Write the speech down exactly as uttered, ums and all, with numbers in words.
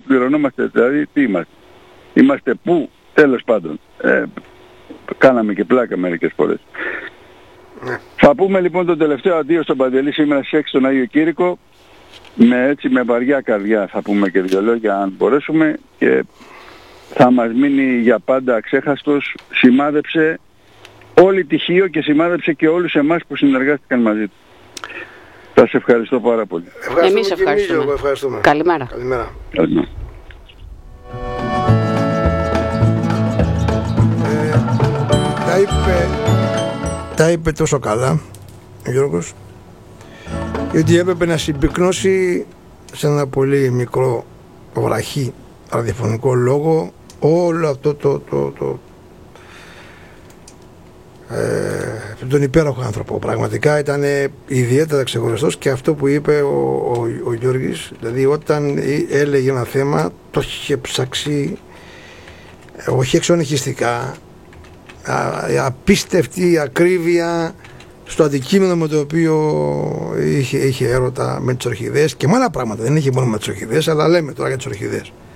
πληρωνόμαστε, δηλαδή τι είμαστε. Είμαστε πού, τέλος πάντων. Ε, κάναμε και πλάκα μερικές φορές. Ναι. Θα πούμε λοιπόν το τελευταίο αντίο στον Παντελή σήμερα στις έξι στον Άγιο Κήρυκο. Με έτσι με βαριά καρδιά θα πούμε και δύο λόγια αν μπορέσουμε, και θα μας μείνει για πάντα αξέχαστος. Σημάδεψε όλη τη Χίο και σημάδεψε και όλους εμάς που συνεργάστηκαν μαζί του. Σας ευχαριστώ πάρα πολύ. Ευχαριστούμε. Εμείς ευχαριστούμε. Εμείς ευχαριστούμε. Καλημέρα. Καλημέρα. Καλημέρα. Ε, τα, είπε, τα είπε τόσο καλά ο Γιώργος, γιατί έπρεπε να συμπυκνώσει σε ένα πολύ μικρό βραχή ραδιοφωνικό λόγο όλο αυτό το, το, το ε, τον υπέροχο άνθρωπο. Πραγματικά ήταν ιδιαίτερα ξεχωριστός, και αυτό που είπε ο, ο, ο Γιώργης, δηλαδή όταν έλεγε ένα θέμα το είχε ψάξει, όχι εξονυχιστικά, απίστευτη ακρίβεια στο αντικείμενο με το οποίο είχε, είχε έρωτα με τις ορχιδέες και με άλλα πράγματα. Δεν είχε μόνο με τις ορχιδέες, αλλά λέμε τώρα για τις ορχιδέες.